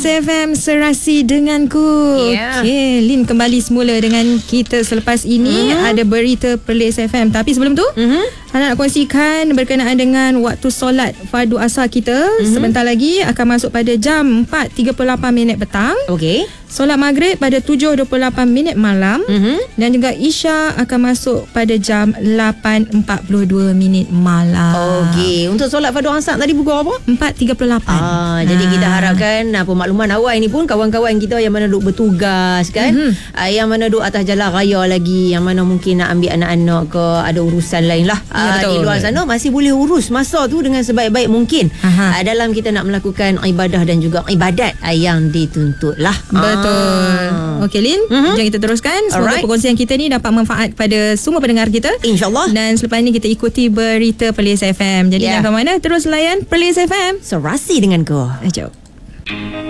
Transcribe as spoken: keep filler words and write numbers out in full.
F M Serasi Denganku. Yeah. Okey, Lin kembali semula dengan kita selepas ini. Mm-hmm. Ada berita Perlis F M. Tapi sebelum tu, mm-hmm. Ana nak kongsikan berkenaan dengan waktu solat fardu asar kita. Mm-hmm. Sebentar lagi akan masuk pada jam empat tiga puluh lapan minit petang. Okey. Solat maghrib pada tujuh dua puluh lapan minit malam. Mm-hmm. Dan juga Isya akan masuk pada jam lapan empat puluh dua minit malam. Okey. Untuk solat fardu asar tadi pukul apa? empat tiga puluh lapan. Ah, jadi kita harapkan apa makluman awal ini pun kawan-kawan kita yang mana duk bertugas kan, mm-hmm. ah, yang mana duk atas jalan raya lagi, yang mana mungkin nak ambil anak-anak ke ada urusan lain lah. Ya, ah, di luar sana masih boleh urus masa tu dengan sebaik-baik mungkin. Ah, dalam kita nak melakukan ibadah dan juga ibadat ah, yang dituntut lah. Betul. Ah. Okey Lin, mm-hmm. jom kita teruskan. Semoga Alright. perkongsian kita ni dapat manfaat kepada semua pendengar kita, InsyaAllah. Dan selepas ini kita ikuti berita Perlis F M. Jadi yeah. jangan ke mana, terus layan Perlis F M Serasi Denganku. Jom.